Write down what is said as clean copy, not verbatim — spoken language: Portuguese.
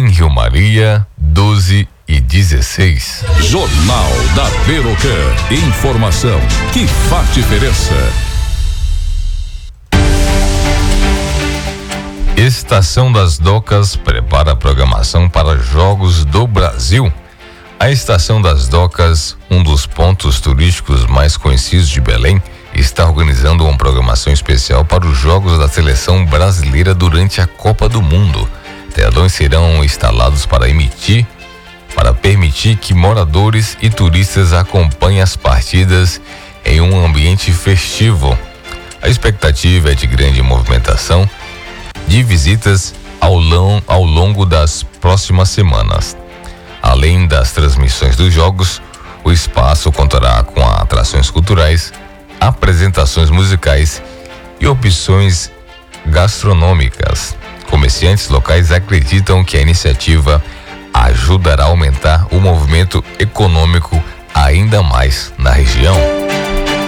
em Rio Maria, 12h16. Jornal da Perocan. Informação que faz diferença. Estação das Docas prepara a programação para Jogos do Brasil. A Estação das Docas, um dos pontos turísticos mais conhecidos de Belém, está organizando uma programação especial para os Jogos da Seleção Brasileira durante a Copa do Mundo. Telões serão instalados para permitir que moradores e turistas acompanhem as partidas em um ambiente festivo. A expectativa é de grande movimentação de visitas ao longo das próximas semanas. Além das transmissões dos jogos, o espaço contará com atrações culturais, apresentações musicais e opções gastronômicas. Comerciantes locais acreditam que a iniciativa ajudará a aumentar o movimento econômico ainda mais na região.